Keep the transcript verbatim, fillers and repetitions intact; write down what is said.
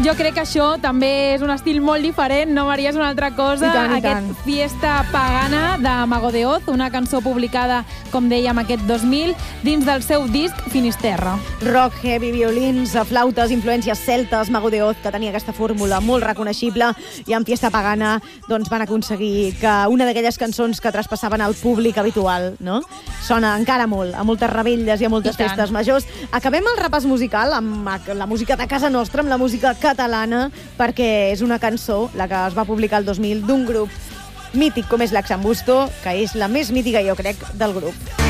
jo crec que això també és un estil molt diferent, no, Maria, és una altra cosa. I tant, i aquest tant. Fiesta Pagana de Mago de Oz, una cançó publicada, com dèiem, aquest dos mil, dins del seu disc Finisterra. Rock, heavy, violins, flautes, influències celtes, Mago de Oz, que tenia aquesta fórmula molt reconeixible, i en Fiesta Pagana doncs, van aconseguir que una d'aquelles cançons que traspassaven al públic habitual, no? Sona encara molt, a moltes revetlles i a moltes I tant. festes majors. Acabem el repàs musical amb la música de casa nostra, amb la música catalana, perquè és una cançó, la que es va publicar el dos mil, d'un grup mític com és l'Axambusto, que és la més mítica, jo crec, del grup.